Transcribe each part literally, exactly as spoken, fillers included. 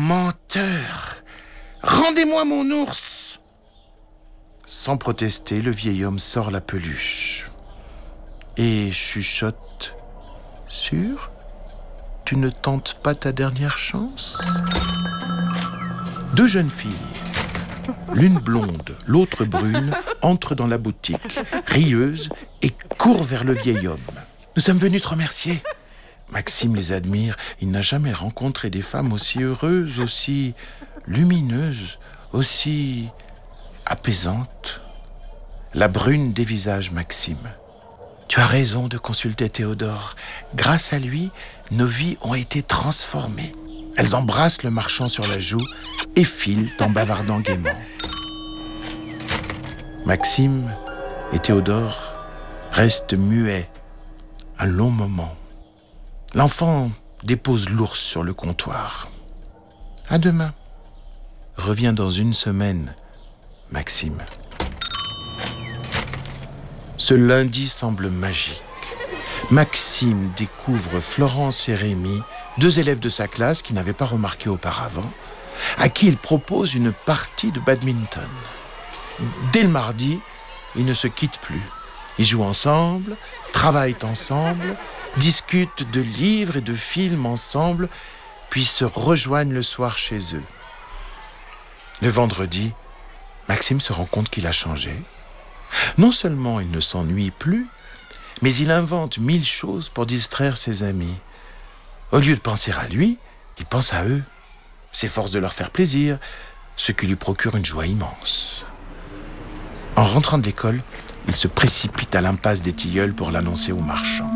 menteur! Rendez-moi mon ours! Sans protester, le vieil homme sort la peluche et chuchote. Sûr? Tu ne tentes pas ta dernière chance? Deux jeunes filles, l'une blonde, l'autre brune, entrent dans la boutique, rieuses, et courent vers le vieil homme. Nous sommes venus te remercier. Maxime les admire. Il n'a jamais rencontré des femmes aussi heureuses, aussi lumineuses, aussi apaisantes. La brune dévisage Maxime. Tu as raison de consulter Théodore. Grâce à lui, nos vies ont été transformées. Elles embrassent le marchand sur la joue et filent en bavardant gaiement. Maxime et Théodore restent muets un long moment. L'enfant dépose l'ours sur le comptoir. À demain. Reviens dans une semaine, Maxime. Ce lundi semble magique. Maxime découvre Florence et Rémi, deux élèves de sa classe qu'il n'avait pas remarqués auparavant, à qui il propose une partie de badminton. Dès le mardi, ils ne se quittent plus. Ils jouent ensemble, travaillent ensemble, discutent de livres et de films ensemble, puis se rejoignent le soir chez eux. Le vendredi, Maxime se rend compte qu'il a changé. Non seulement il ne s'ennuie plus, mais il invente mille choses pour distraire ses amis. Au lieu de penser à lui, il pense à eux, s'efforce de leur faire plaisir, ce qui lui procure une joie immense. En rentrant de l'école, il se précipite à l'impasse des Tilleuls pour l'annoncer au marchand.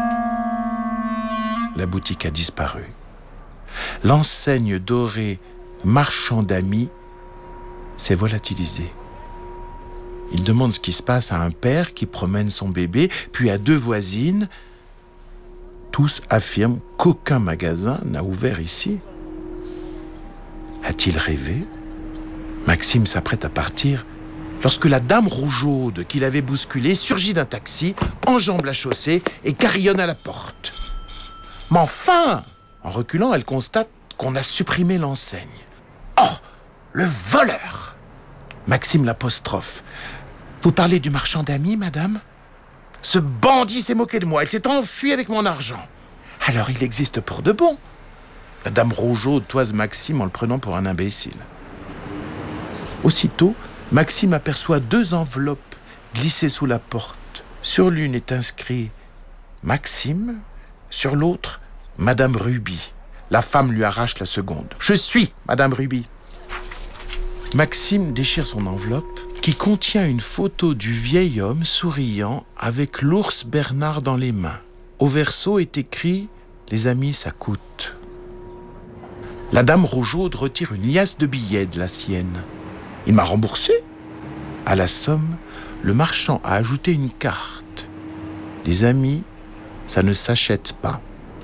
La boutique a disparu. L'enseigne dorée Marchand d'amis s'est volatilisée. Il demande ce qui se passe à un père qui promène son bébé, puis à deux voisines. Tous affirment qu'aucun magasin n'a ouvert ici. A-t-il rêvé? Maxime s'apprête à partir lorsque la dame rougeaude qu'il avait bousculée surgit d'un taxi, enjambe la chaussée et carillonne à la porte. Mais enfin! En reculant, elle constate qu'on a supprimé l'enseigne. Oh! Le voleur! Maxime l'apostrophe. Vous parlez du marchand d'amis, madame? Ce bandit s'est moqué de moi. Il s'est enfui avec mon argent. Alors il existe pour de bon. La dame rougeaude toise Maxime en le prenant pour un imbécile. Aussitôt, Maxime aperçoit deux enveloppes glissées sous la porte. Sur l'une est inscrit Maxime, sur l'autre, Madame Ruby. La femme lui arrache la seconde. Je suis Madame Ruby. Maxime déchire son enveloppe qui contient une photo du vieil homme souriant avec l'ours Bernard dans les mains. Au verso est écrit « Les amis, ça coûte ». La dame rougeaude retire une liasse de billets de la sienne. « Il m'a remboursé ?» À la somme, le marchand a ajouté une carte. « Les amis, ça ne s'achète pas ».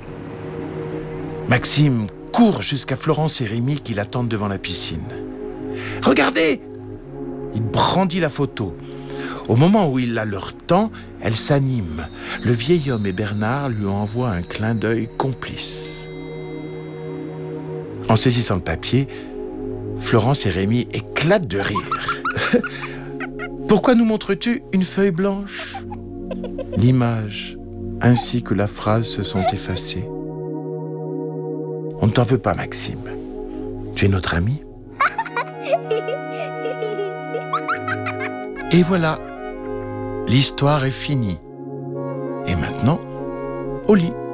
Maxime court jusqu'à Florence et Rémi qui l'attendent devant la piscine. « Regardez !» Il brandit la photo. Au moment où il la leur tend, elle s'anime. Le vieil homme et Bernard lui envoient un clin d'œil complice. En saisissant le papier, Florence et Rémi éclatent de rire. « Pourquoi nous montres-tu une feuille blanche ?» L'image ainsi que la phrase se sont effacées. « On ne t'en veut pas, Maxime. Tu es notre ami. » Et voilà, l'histoire est finie. Et maintenant, au lit.